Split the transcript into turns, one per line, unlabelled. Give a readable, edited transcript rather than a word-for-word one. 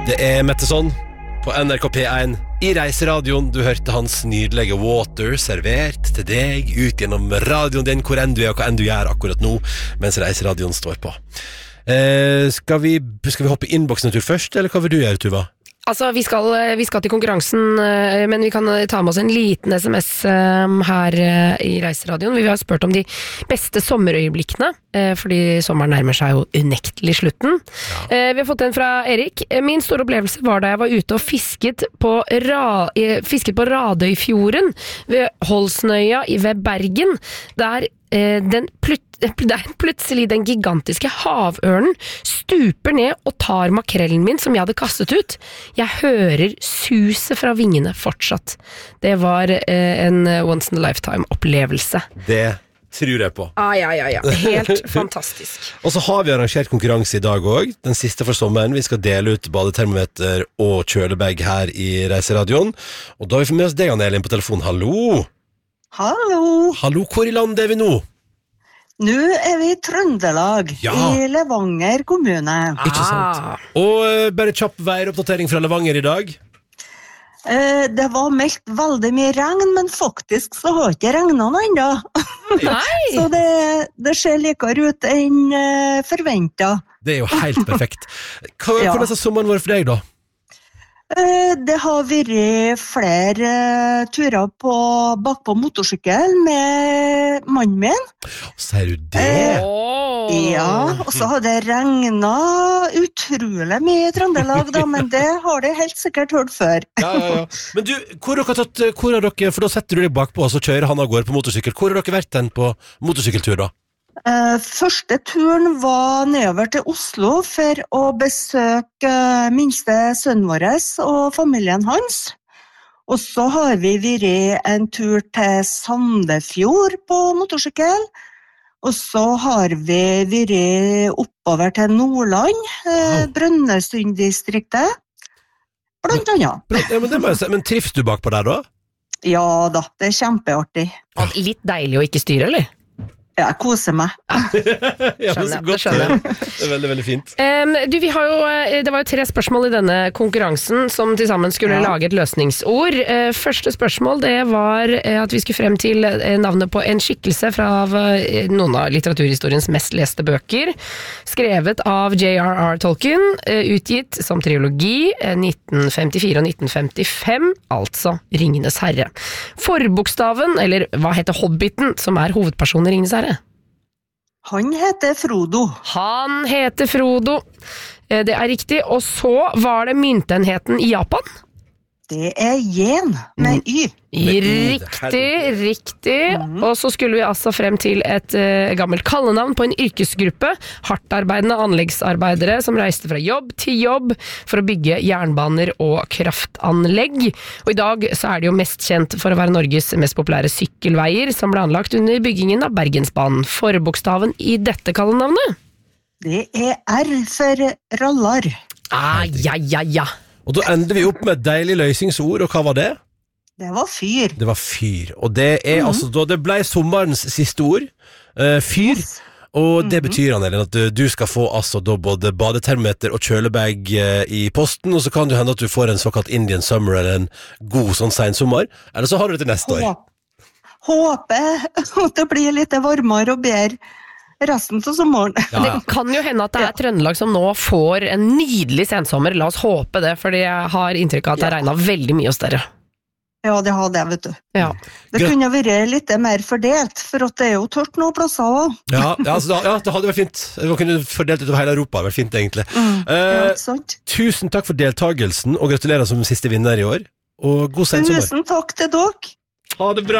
Det Metteson på NRK P1 I Reiseradioen. Du hørte hans nydelige Water servert til deg ut gjennom radioen din, hvor enn du og hva enn du gjør akkurat nå, mens Reiseradioen står på. Skal vi hoppe I innboksen en tur først, eller hva vil du gjøre, Tuva?
Altså, vi skal til konkurransen, men vi kan ta med oss en liten SMS her I Reiseradioen. Vi har spurt om de beste sommerøyeblikkene, fordi sommeren nærmer seg jo unektelig slutten. Ja. Vi har fått en fra Erik. Min store opplevelse var da jeg var ute og fisket på Radøyfjorden ved Holsnøya ved Bergen, der plutselig den gigantiske havørnen stuper ned og tar makrellen min som jeg hadde kastet ut. Jeg hører suset fra vingene fortsatt. Det var en once in a lifetime opplevelse. Det
tror jeg på.
Ja. Helt fantastisk.
Og så har vi arrangert konkurranse I dag også, den siste for sommeren. Vi skal dele ut badetermometer og kjølebag her I Reiseradioen. Og da har vi fått med oss deg, Anne-Elin, på telefon. Hallo! Hallo, hvor I landet vi nå?
Nå vi I Trøndelag, I Levanger kommune.
Ikke sant? Og bare kjapp væroppdatering fra Levanger I dag.
Det var meldt veldig mye regn, men faktisk så har ikke regnet noe enda.
Nei!
Så det ser likere ut enn forventet.
Det jo helt perfekt. Hvordan sommeren var for deg da?
Det har vært flere turer bakpå motorsykkel med mannen min.
Sier du det?
Ja, og så har det regnet utrolig mye I Trøndelag da, men det har de helt sikkert hørt før.
Ja. Men du, hvor har dere, for da setter du deg bakpå og så kjører han av gårde på motorsykkel. Hvor har dere vært den på motorsykkeltur da?
Første turen var nedover til Oslo for å besøke minste sønnen vår og familien hans. Og så har vi vært en tur til Sandefjord på motorsykkel. Og så har vi vært oppover til Nordland, Brønnøysunddistriktet, blant annet.
Men trives du bakpå der da?
Ja da, det kjempeartig.
Litt deilig å ikke styre, eller?
Ja, jeg koser meg.
Ja, det skjønner jeg. Det veldig, veldig fint.
Det var jo 3 spørsmål I denne konkurransen som til sammen skulle lage et løsningsord. Første spørsmål, det var at vi skulle frem til navnet på en skikkelse fra noen av litteraturhistoriens mest leste bøker, skrevet av J.R.R. Tolkien, utgitt som trilogi 1954 og 1955, altså Ringenes Herre. Forbokstaven, eller hva heter Hobbiten, som hovedpersonen I Ringenes Herre?
Han heter Frodo.
Det riktig. Og så var det myntenheten I Japan?
Det yen med y.
Riktig. Og så skulle vi altså frem til et gammelt kallenavn på en yrkesgruppe, hardtarbeidende anleggsarbeidere som reiste fra jobb til jobb for å bygge jernbaner og kraftanlegg. Og I dag så det jo mest kjent for å være Norges mest populære sykkelveier, som ble anlagt under byggingen av Bergensbanen. Forbokstaven I dette kallenavnet?
Det R for rallar.
Ja.
Og da ender vi opp med et deilig løsningsord, og hva var det?
Det var fyr.
Det var fyr, og det altså, det ble sommerens siste ord, fyr, og det betyr, Anne-Elin, at du skal få altså da både badetermometer og kjølebag I posten, og så kan det hende at du får en såkalt Indian Summer, eller en god sånn sensommer, eller så har du det til neste år.
Håper at det blir litt varmere og bedre resten av sommeren.
Ja. Det kan jo hende at det Trøndelag som nå får en nydelig sensommer. La oss håpe det, fordi jeg har inntrykk av at det regnet veldig mye hos dere.
Ja, det har det, vet du.
Ja.
Det kunne vært litt mer fordelt, for at det jo tørt noen plasser også.
Ja, det hadde vært fint. Det kunne fordelt utover hele Europa, det hadde vært fint egentlig.
Sant.
Tusen takk for deltagelsen, og gratulerer som siste vinner I år. Og god sensommer.
Tusen takk til dere.
Ha det bra!